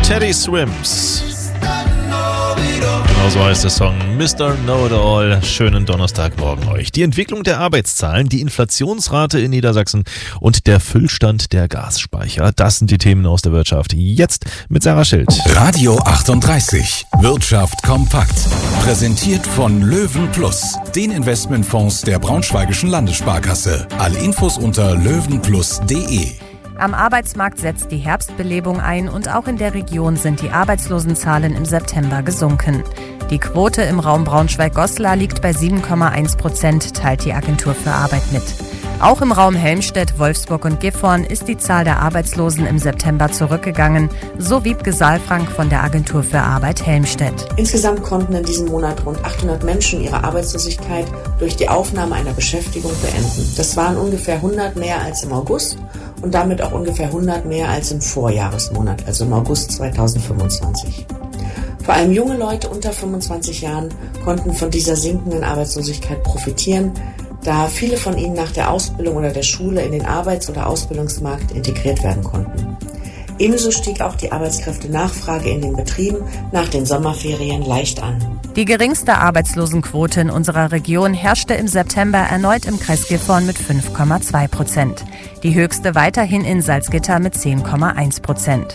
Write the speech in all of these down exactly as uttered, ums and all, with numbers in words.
Teddy Swims. Genauso heißt der Song Mister Know-it-all. Schönen Donnerstagmorgen euch. Die Entwicklung der Arbeitszahlen, die Inflationsrate in Niedersachsen und der Füllstand der Gasspeicher. Das sind die Themen aus der Wirtschaft. Jetzt mit Sarah Schild. Radio achtunddreißig. Wirtschaft kompakt. Präsentiert von Löwen Plus, den Investmentfonds der Braunschweigischen Landessparkasse. Alle Infos unter löwenplus punkt de. Am Arbeitsmarkt setzt die Herbstbelebung ein und auch in der Region sind die Arbeitslosenzahlen im September gesunken. Die Quote im Raum Braunschweig-Goslar liegt bei sieben Komma eins Prozent, teilt die Agentur für Arbeit mit. Auch im Raum Helmstedt, Wolfsburg und Gifhorn ist die Zahl der Arbeitslosen im September zurückgegangen, so Wiebke Saalfrank von der Agentur für Arbeit Helmstedt. Insgesamt konnten in diesem Monat rund achthundert Menschen ihre Arbeitslosigkeit durch die Aufnahme einer Beschäftigung beenden. Das waren ungefähr hundert mehr als im August und damit auch ungefähr hundert mehr als im Vorjahresmonat, also im August zweitausendfünfundzwanzig. Vor allem junge Leute unter fünfundzwanzig Jahren konnten von dieser sinkenden Arbeitslosigkeit profitieren, da viele von ihnen nach der Ausbildung oder der Schule in den Arbeits- oder Ausbildungsmarkt integriert werden konnten. Ebenso stieg auch die Arbeitskräftenachfrage in den Betrieben nach den Sommerferien leicht an. Die geringste Arbeitslosenquote in unserer Region herrschte im September erneut im Kreis Gifhorn mit fünf Komma zwei Prozent. Die höchste weiterhin in Salzgitter mit zehn Komma eins Prozent.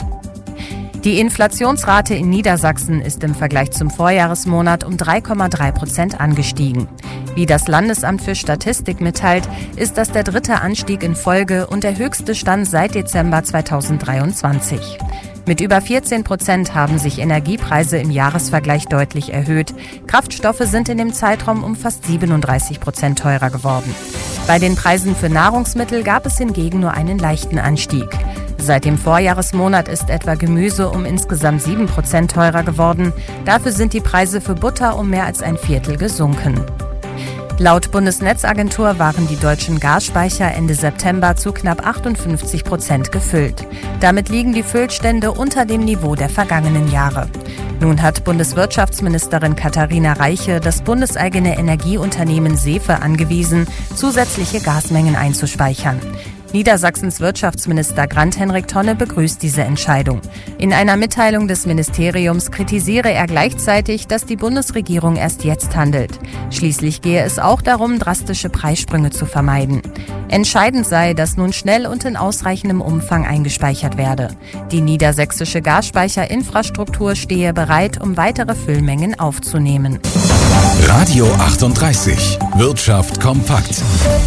Die Inflationsrate in Niedersachsen ist im Vergleich zum Vorjahresmonat um drei Komma drei Prozent angestiegen. Wie das Landesamt für Statistik mitteilt, ist das der dritte Anstieg in Folge und der höchste Stand seit Dezember zweitausenddreiundzwanzig. Mit über vierzehn Prozent haben sich Energiepreise im Jahresvergleich deutlich erhöht. Kraftstoffe sind in dem Zeitraum um fast siebenunddreißig Prozent teurer geworden. Bei den Preisen für Nahrungsmittel gab es hingegen nur einen leichten Anstieg. Seit dem Vorjahresmonat ist etwa Gemüse um insgesamt sieben Prozent teurer geworden. Dafür sind die Preise für Butter um mehr als ein Viertel gesunken. Laut Bundesnetzagentur waren die deutschen Gasspeicher Ende September zu knapp achtundfünfzig Prozent gefüllt. Damit liegen die Füllstände unter dem Niveau der vergangenen Jahre. Nun hat Bundeswirtschaftsministerin Katharina Reiche das bundeseigene Energieunternehmen SEFE angewiesen, zusätzliche Gasmengen einzuspeichern. Niedersachsens Wirtschaftsminister Grant-Henrik Tonne begrüßt diese Entscheidung. In einer Mitteilung des Ministeriums kritisiere er gleichzeitig, dass die Bundesregierung erst jetzt handelt. Schließlich gehe es auch darum, drastische Preissprünge zu vermeiden. Entscheidend sei, dass nun schnell und in ausreichendem Umfang eingespeichert werde. Die niedersächsische Gasspeicherinfrastruktur stehe bereit, um weitere Füllmengen aufzunehmen. Radio achtunddreißig. Wirtschaft kompakt.